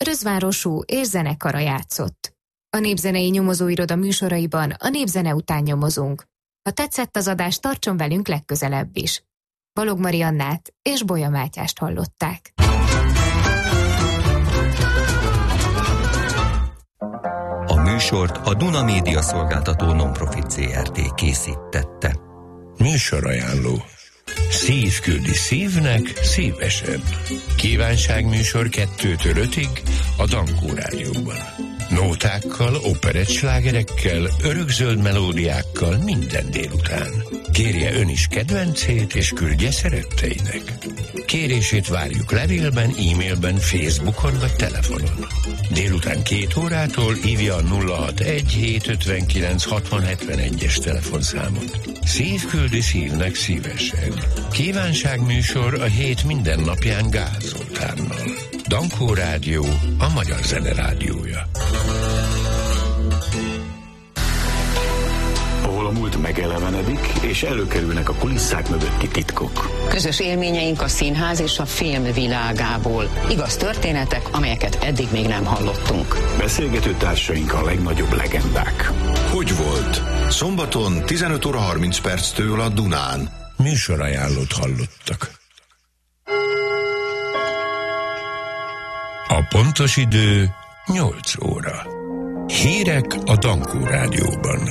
Rözvárosú és zenekara játszott. A Népzenei Nyomozóiroda műsoraiban a népzene után nyomozunk. Ha tetszett az adás, tartson velünk legközelebb is. Balog Mariannát és Bolya Mátyást hallották. A műsort a Duna Média Szolgáltató non-profit Zrt. Készítette. Műsorajánló. Szív küldi szívnek szívesen. Kívánságműsor 2-től 5-ig a Dankó Rádióban. Nótákkal, operettslágerekkel, örökzöld melódiákkal minden délután. Kérje ön is kedvencét és küldje szeretteinek. Kérését várjuk levélben, e-mailben, Facebookon vagy telefonon. Délután 2 órától hívja a 061 759 6071-es telefonszámot. Szív küldi szívnek szívesen. Kívánságműsor a hét minden napján Gál Zoltánnal. Dankó Rádió, a magyar zene rádiója. Ahol a múlt megelevenedik, és előkerülnek a kulisszák mögötti titkok. Közös élményeink a színház és a film világából. Igaz történetek, amelyeket eddig még nem hallottunk. Beszélgető társaink a legnagyobb legendák. Hogy volt? Szombaton 15 óra 30 perctől a Dunán. Műsorajánlót hallottak. A pontos idő 8 óra. Hírek a Dankó Rádióban.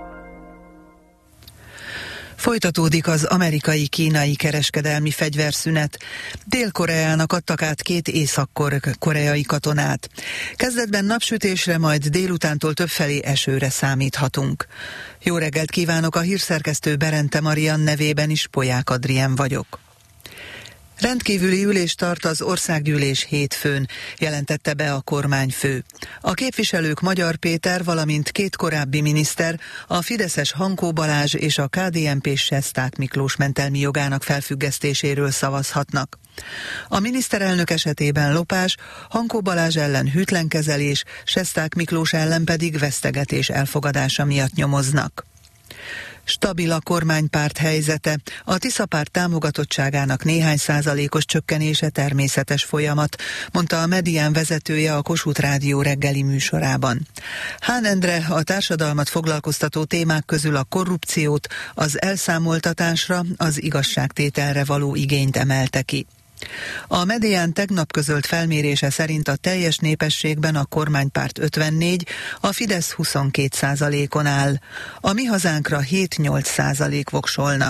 Folytatódik az amerikai-kínai kereskedelmi fegyverszünet. Dél-Koreának adtak át 2 észak-koreai katonát. Kezdetben napsütésre, majd délutántól többfelé esőre számíthatunk. Jó reggelt kívánok, a hírszerkesztő Berente Marian nevében is, Polyák Adrien vagyok. Rendkívüli ülés tart az országgyűlés hétfőn, jelentette be a kormányfő. A képviselők Magyar Péter, valamint 2 korábbi miniszter, a fideszes Hankó Balázs és a KDNP-s Sesták Miklós mentelmi jogának felfüggesztéséről szavazhatnak. A miniszterelnök esetében lopás, Hankó Balázs ellen hűtlen kezelés, Sesták Miklós ellen pedig vesztegetés elfogadása miatt nyomoznak. Stabil a kormánypárt helyzete, a Tisza-párt támogatottságának néhány százalékos csökkenése természetes folyamat, mondta a Medián vezetője a Kossuth Rádió reggeli műsorában. Hán Endre a társadalmat foglalkoztató témák közül a korrupciót, az elszámoltatásra, az igazságtételre való igényt emelte ki. A Medián tegnap közölt felmérése szerint a teljes népességben a kormánypárt 54, a Fidesz 22%-on áll. A Mi Hazánkra 7-8% voksolna.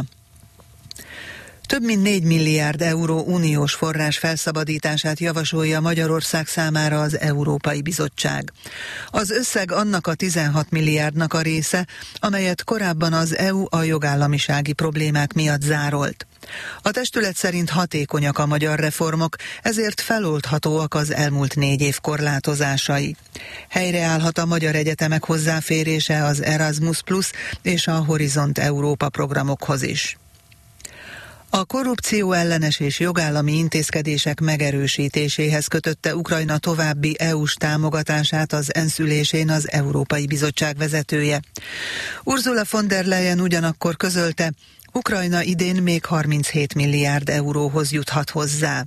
Több mint 4 milliárd euró uniós forrás felszabadítását javasolja Magyarország számára az Európai Bizottság. Az összeg annak a 16 milliárdnak a része, amelyet korábban az EU a jogállamisági problémák miatt zárolt. A testület szerint hatékonyak a magyar reformok, ezért feloldhatóak az elmúlt 4 év korlátozásai. Helyreállhat a magyar egyetemek hozzáférése az Erasmus Plus és a Horizont Európa programokhoz is. A korrupció ellenes és jogállami intézkedések megerősítéséhez kötötte Ukrajna további EU-s támogatását az ENSZ ülésén az Európai Bizottság vezetője. Ursula von der Leyen ugyanakkor közölte, Ukrajna idén még 37 milliárd euróhoz juthat hozzá.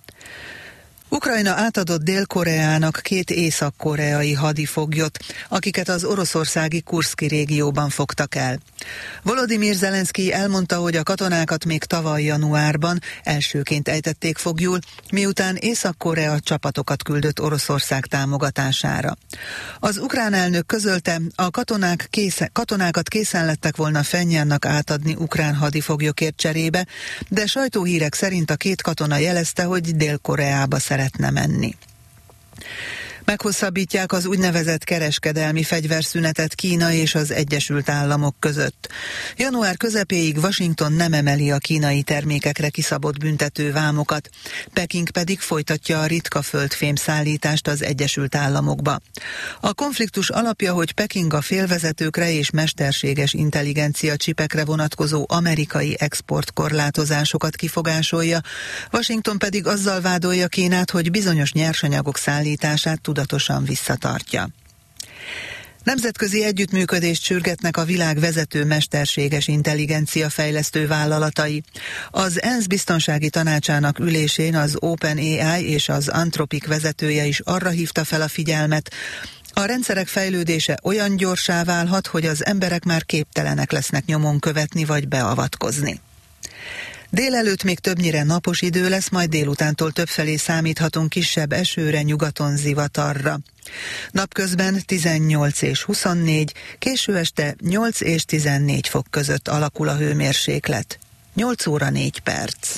Ukrajna átadott Dél-Koreának 2 észak-koreai hadifoglyot, akiket az oroszországi Kurszki régióban fogtak el. Volodymyr Zelenszkij elmondta, hogy a katonákat még tavaly januárban elsőként ejtették foglyul, miután Észak-Korea csapatokat küldött Oroszország támogatására. Az ukrán elnök közölte, a katonákat készen lettek volna Phenjannak átadni ukrán hadifoglyokért cserébe, de sajtóhírek szerint a 2 katona jelezte, hogy Dél-Koreába szeretne menni. Meghosszabbítják az úgynevezett kereskedelmi fegyverszünetet Kína és az Egyesült Államok között. Január közepéig Washington nem emeli a kínai termékekre kiszabott büntető vámokat, Peking pedig folytatja a ritka földfém szállítást az Egyesült Államokba. A konfliktus alapja, hogy Peking a félvezetőkre és mesterséges intelligencia csipekre vonatkozó amerikai exportkorlátozásokat kifogásolja, Washington pedig azzal vádolja Kínát, hogy bizonyos nyersanyagok szállítását tudatosan visszatartja. Nemzetközi együttműködést sürgetnek a világ vezető mesterséges intelligencia fejlesztő vállalatai. Az ENSZ biztonsági tanácsának ülésén az OpenAI és az Anthropic vezetője is arra hívta fel a figyelmet, a rendszerek fejlődése olyan gyorsá válhat, hogy az emberek már képtelenek lesznek nyomon követni vagy beavatkozni. Délelőtt még többnyire napos idő lesz, majd délutántól többfelé számíthatunk kisebb esőre, nyugaton zivatarra. Napközben 18 és 24, késő este 8 és 14 fok között alakul a hőmérséklet. 8 óra 4 perc.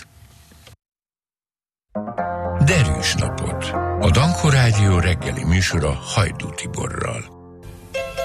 Derűs napot! A Dankó Rádió reggeli műsora Hajdú Tiborral.